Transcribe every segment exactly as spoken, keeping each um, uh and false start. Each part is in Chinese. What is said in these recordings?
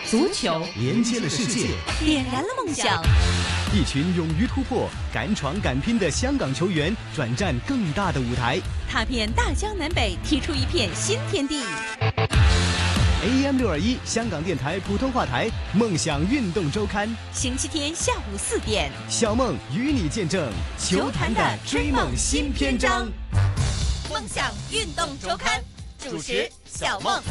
足球连接了世界， 点燃了梦想。 一群勇于突破、敢闯敢拼的香港球员转战更大的舞台， 踏遍大江南北，踢出一片新天地。 A M 六二一香港电台普通话台《梦想运动周刊》， 星期天下午四点， 小梦与你见证球坛的追梦新篇章。 梦想运动周刊主持小梦。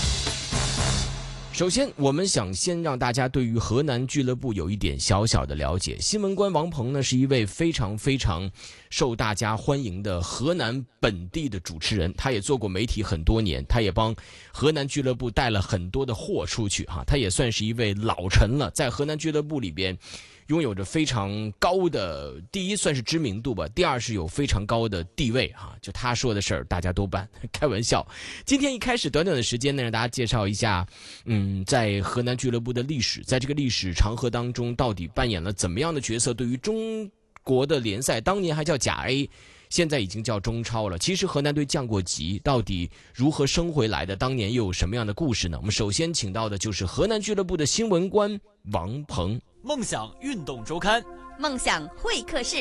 首先，我们想先让大家对于河南俱乐部有一点小小的了解。新闻官王鹏呢，是一位非常非常受大家欢迎的河南本地的主持人，他也做过媒体很多年，他也帮河南俱乐部带了很多的货出去哈，他也算是一位老臣了，在河南俱乐部里边拥有着非常高的，第一算是知名度吧，第二是有非常高的地位哈，就他说的事儿大家都办，开玩笑。今天一开始短短的时间呢，让大家介绍一下，嗯，在河南俱乐部的历史，在这个历史长河当中，到底扮演了怎么样的角色？对于中国的联赛，当年还叫甲 A。现在已经叫中超了。其实河南队降过级，到底如何升回来的？当年又有什么样的故事呢？我们首先请到的就是河南俱乐部的新闻官王鹏。 梦想运动周刊， 梦想会客室。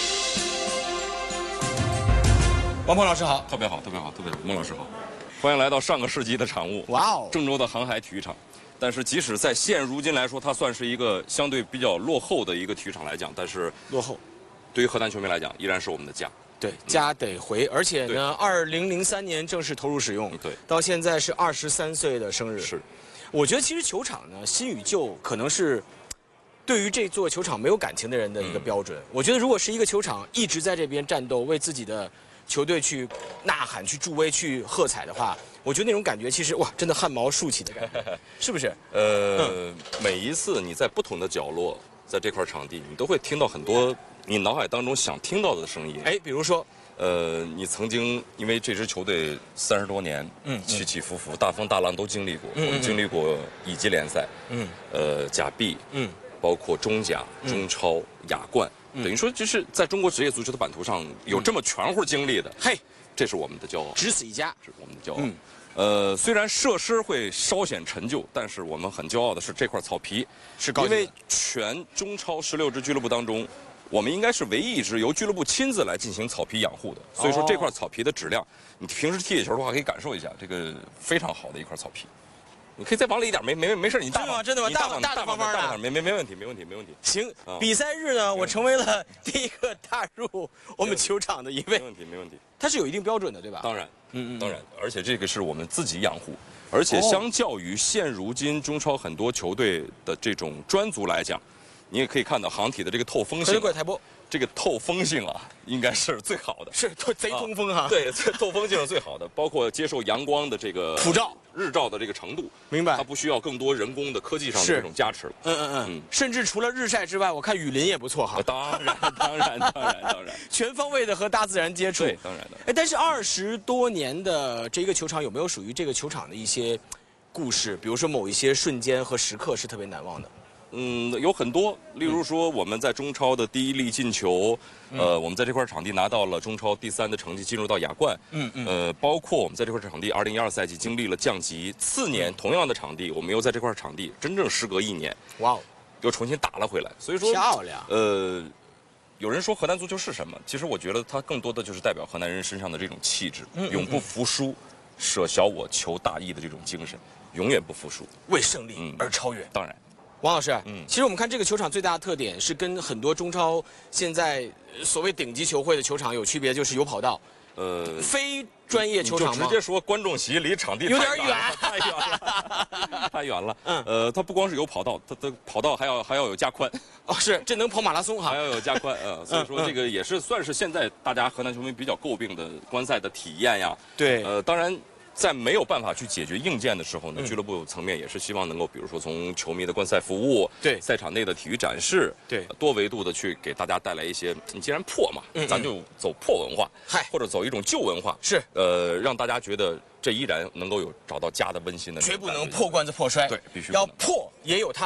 王鹏老师好， 特别好，特别好，特别好，孟老师好，欢迎来到上个世纪的产物。 哇哦， 郑州的航海体育场。但是即使在现如今来说，它算是一个相对比较落后的一个体育场来讲，但是落后， 对于河南球迷来讲，依然是我们的家。 对，家得回，而且呢，二零零三年正式投入使用， 对， 到现在是二十三岁的生日。 是， 我觉得其实球场呢，新与旧可能是对于这座球场没有感情的人的一个标准。嗯、我觉得如果是一个球场一直在这边战斗，为自己的球队去呐喊、去助威、去喝彩的话，我觉得那种感觉其实哇，真的汗毛竖起的感觉，是不是？ 呃、嗯，每一次你在不同的角落，在这块场地，你都会听到很多你脑海当中想听到的声音。 哎，比如说， 呃，你曾经因为这支球队三十多年，嗯，起起伏伏，大风大浪都经历过。嗯、我们经历过乙级联赛，嗯，呃，甲 B， 嗯，包括中甲、中超、嗯、亚冠，嗯、等于说就是在中国职业足球的版图上有这么全乎经历的。嘿、嗯，这是我们的骄傲， 只此一家， 是我们的骄傲。嗯呃，虽然设施会稍显陈旧，但是我们很骄傲的是这块草皮是高级的。 因为全中超十六支俱乐部当中，我们应该是唯一一支由俱乐部亲自来进行草皮养护的。所以说这块草皮的质量，你平时踢野球的话可以感受一下，这个非常好的一块草皮。你可以再往里一点，没没没事，你大方真的吗？大方大大方方的， 没没没问题，没问题，没问题。 行，比赛日呢，我成为了第一个踏入我们球场的一位。 没问题，没问题。 它是有一定标准的，对吧？ 当然， 嗯嗯， 当然，而且这个是我们自己养护，而且相较于现如今中超很多球队的这种专足来讲，你也可以看到航体的这个透风性。 台波。 这个透风性啊，应该是最好的， 是贼通风哈、啊。 对，透风性是最好的，包括接受阳光的这个普照、 日照的这个程度， 明白？ 它不需要更多人工的科技上的这种加持了。 嗯嗯嗯。甚至除了日晒之外，我看雨林也不错哈。 当然，当然，当然，当然， 全方位的和大自然接触。 对，当然的。 哎，但是二十多年的这个球场，有没有属于这个球场的一些故事？比如说某一些瞬间和时刻是特别难忘的？ 嗯，有很多，例如说我们在中超的第一粒进球，嗯、呃，我们在这块场地拿到了中超第三的成绩，进入到亚冠。嗯嗯。呃，包括我们在这块场地，二零一二赛季经历了降级，次年同样的场地，我们又在这块场地真正时隔一年，哇哦，又重新打了回来。所以说漂亮。 呃，有人说河南足球是什么？其实我觉得它更多的就是代表河南人身上的这种气质，嗯嗯嗯永不服输，舍小我求大义的这种精神，永远不服输， 为胜利而超越。 嗯、当然。 王老师，嗯，其实我们看这个球场最大的特点是跟很多中超现在所谓顶级球会的球场有区别，就是有跑道。呃，非专业球场吗？ 就直接说观众席离场地有点远， 太远了，太远了。嗯，呃，它不光是有跑道，它的跑道还要还要有加宽。 哦，是，这能跑马拉松哈？ 还要有加宽，呃，所以说这个也是算是现在大家河南球迷比较诟病的观赛的体验呀。 对， 呃，当然。在没有办法去解决硬件的时候呢，嗯、俱乐部层面也是希望能够，比如说从球迷的观赛服务， 对赛场内的体育展示， 对多维度的去给大家带来一些，你既然破嘛，嗯、咱就走破文化， 嗨， 或者走一种旧文化， 是， 呃，让大家觉得这依然能够有找到家的温馨的。 绝不能破罐子破摔， 对，必须要破也有它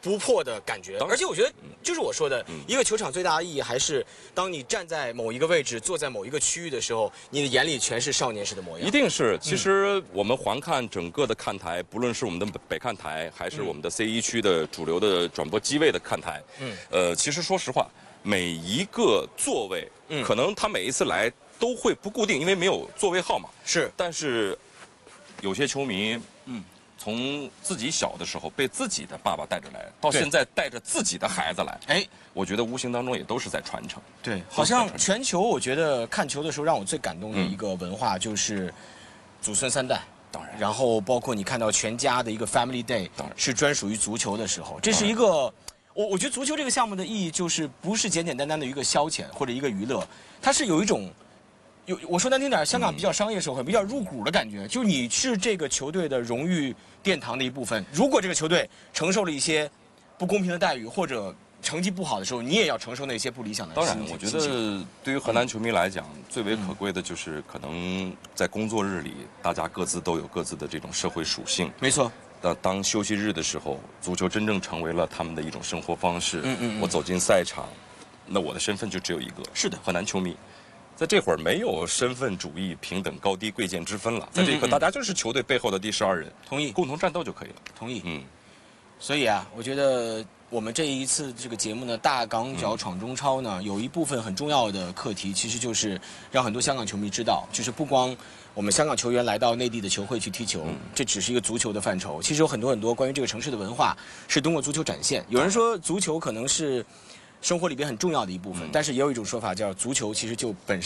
不破的感觉。而且我觉得，就是我说的， 嗯、 一个球场最大的意义还是，当你站在某一个位置，坐在某一个区域的时候，你的眼里全是少年时的模样。 一定是。其实我们环看整个的看台，不论是我们的北看台，还是我们的 C 一区的主流的转播机位的看台，嗯，呃，其实说实话，每一个座位，嗯，可能他每一次来都会不固定，因为没有座位号码。 是。 但是有些球迷，嗯。从自己小的时候被自己的爸爸带着来，到现在带着自己的孩子来，哎，我觉得无形当中也都是在传承。 对，好像全球，我觉得看球的时候让我最感动的一个文化就是祖孙三代。 当然， 然后包括你看到全家的一个 Family Day， 当然是专属于足球的时候，这是一个，我我觉得足球这个项目的意义就是不是简简单单的一个消遣或者一个娱乐，它是有一种。有我说难听点，香港比较商业社会，比较入股的感觉，就是你是这个球队的荣誉殿堂的一部分。如果这个球队承受了一些不公平的待遇，或者成绩不好的时候，你也要承受那些不理想的。 当然，我觉得对于河南球迷来讲，嗯、最为可贵的就是可能在工作日里，大家各自都有各自的这种社会属性。 没错。 当当休息日的时候，足球真正成为了他们的一种生活方式。 嗯嗯嗯。 我走进赛场，那我的身份就只有一个。 是的， 河南球迷。在这会儿没有身份主义、平等、高低、贵贱之分了。在这一刻，大家就是球队背后的第十二人， 同意， 共同战斗就可以了。 同意， 嗯。 所以啊，我觉得我们这一次这个节目呢，大港脚闯中超呢，有一部分很重要的课题，其实就是让很多香港球迷知道，就是不光我们香港球员来到内地的球会去踢球，嗯、这只是一个足球的范畴。其实有很多很多关于这个城市的文化是通过足球展现。有人说足球可能是生活里边很重要的一部分，嗯、但是也有一种说法叫足球其实就本身。